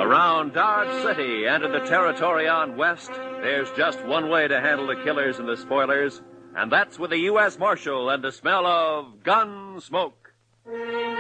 Around Dodge City and in the territory on West, there's just one way to handle the killers and the spoilers, and that's with a U.S. Marshal and the smell of gun smoke.